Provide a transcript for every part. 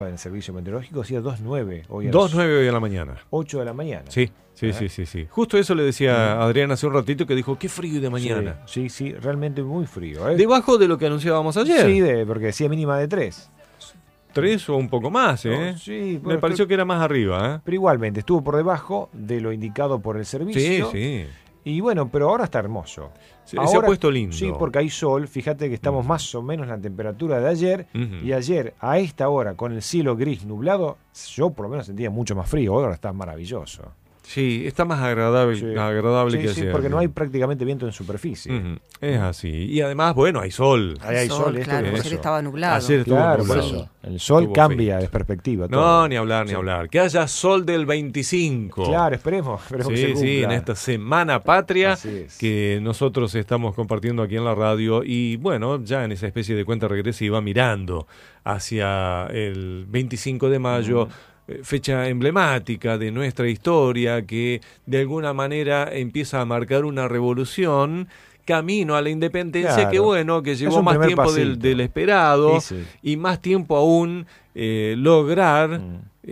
en el servicio meteorológico, hacía 2.9 hoy a 2.9 hoy a la mañana. 8 de la mañana. Sí. Justo eso le decía a Adrián hace un ratito, que dijo, qué frío de mañana. Sí, realmente muy frío. Debajo de lo que anunciábamos ayer. Sí, porque decía mínima de 3. 3 o un poco más, ¿eh? No, sí, me pareció que era más arriba, ¿eh? Pero igualmente, estuvo por debajo de lo indicado por el servicio. Sí. Y bueno, pero ahora está hermoso. Se ha puesto lindo. Sí, porque hay sol. Fíjate que estamos más o menos en la temperatura de ayer. Y ayer, a esta hora, con el cielo gris nublado, yo por lo menos sentía mucho más frío. Ahora está maravilloso. Sí, está más agradable que ayer. Sí, porque no hay prácticamente viento en superficie. Es así. Y además, bueno, hay sol. Hay sol, claro, ayer estaba nublado. Ayer estuvo nublado. Por eso. El sol estuvo cambia de perspectiva. No, todo. ni hablar. Que haya sol del 25. Claro, esperemos que se cumpla. Sí, en esta Semana Patria es. que nosotros estamos compartiendo aquí en la radio. Y bueno, ya en esa especie de cuenta regresiva, mirando hacia el 25 de mayo, fecha emblemática de nuestra historia, que de alguna manera empieza a marcar una revolución camino a la independencia, claro. que bueno, que llevó más tiempo del esperado, y más tiempo aún lograr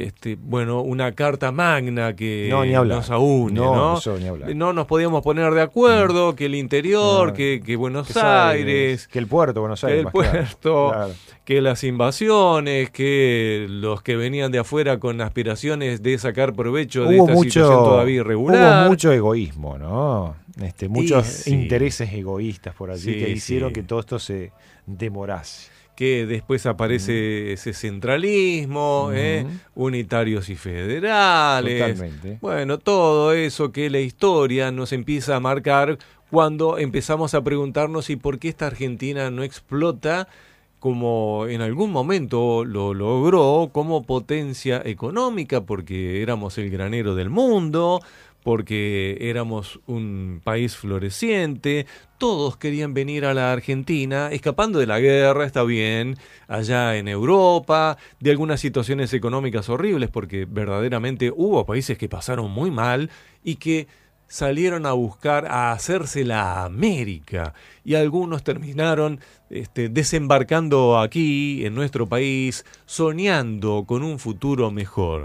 una carta magna que nos aúne, ¿no? No nos podíamos poner de acuerdo, que el interior, que Buenos Aires, que el puerto, Buenos Aires, claro. Que las invasiones, que los que venían de afuera con aspiraciones de sacar provecho de esta situación todavía irregular. Hubo mucho egoísmo, ¿no? Muchos intereses egoístas por allí que hicieron que todo esto se demorase. Que después aparece ese centralismo, unitarios y federales. Totalmente. Bueno, todo eso que la historia nos empieza a marcar cuando empezamos a preguntarnos, ¿y por qué esta Argentina no explota como en algún momento lo logró como potencia económica? Porque éramos el granero del mundo, porque éramos un país floreciente, todos querían venir a la Argentina, escapando de la guerra, está bien, allá en Europa, de algunas situaciones económicas horribles, porque verdaderamente hubo países que pasaron muy mal y que salieron a buscar a hacerse la América, y algunos terminaron desembarcando aquí, en nuestro país, soñando con un futuro mejor.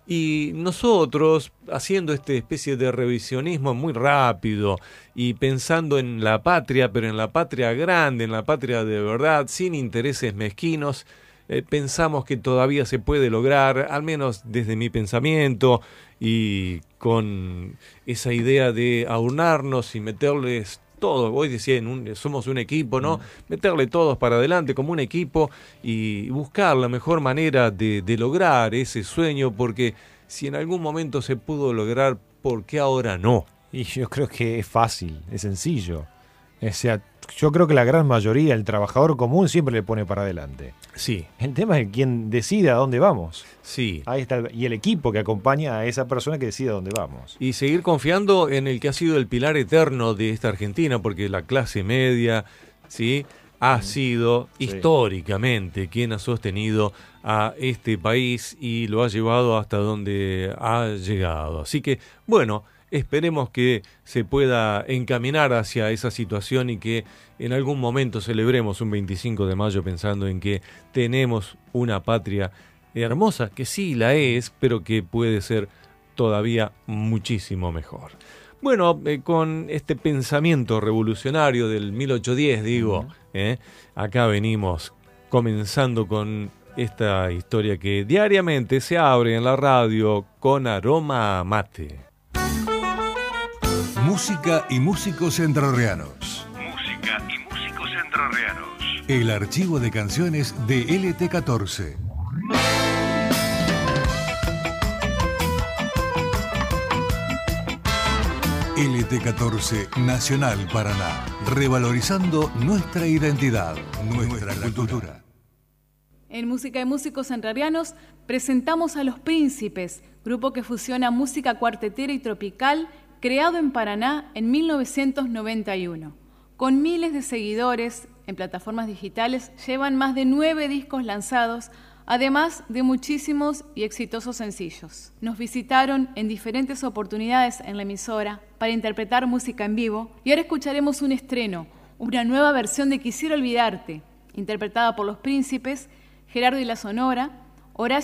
Y nosotros, haciendo esta especie de revisionismo muy rápido y pensando en la patria, pero en la patria grande, en la patria de verdad, sin intereses mezquinos, pensamos que todavía se puede lograr, al menos desde mi pensamiento, y con esa idea de aunarnos y meterles todo. Hoy decía, somos un equipo, ¿no? Meterle todos para adelante como un equipo y buscar la mejor manera de lograr ese sueño, porque si en algún momento se pudo lograr, ¿por qué ahora no? Y yo creo que es fácil, es sencillo. O sea, yo creo que la gran mayoría, el trabajador común, siempre le pone para adelante. Sí. El tema es quién decide a dónde vamos. Sí. Ahí está, y el equipo que acompaña a esa persona que decide a dónde vamos. Y seguir confiando en el que ha sido el pilar eterno de esta Argentina, porque la clase media, ¿sí?, ha sido históricamente quien ha sostenido a este país y lo ha llevado hasta donde ha llegado. Así que, bueno, esperemos que se pueda encaminar hacia esa situación y que en algún momento celebremos un 25 de mayo pensando en que tenemos una patria hermosa, que sí la es, pero que puede ser todavía muchísimo mejor. Bueno, con este pensamiento revolucionario del 1810, digo, acá venimos comenzando con esta historia que diariamente se abre en la radio con aroma a mate. Música y músicos entrerrianos. Música y músicos entrerrianos. El archivo de canciones de LT14. LT14 Nacional Paraná. Revalorizando nuestra identidad, nuestra cultura. En Música y Músicos Entrerrianos presentamos a Los Príncipes, grupo que fusiona música cuartetera y tropical, creado en Paraná en 1991. Con miles de seguidores en plataformas digitales, llevan más de 9 discos lanzados, además de muchísimos y exitosos sencillos. Nos visitaron en diferentes oportunidades en la emisora para interpretar música en vivo y ahora escucharemos un estreno, una nueva versión de Quisiera Olvidarte, interpretada por Los Príncipes, Gerardo y la Sonora, Horacio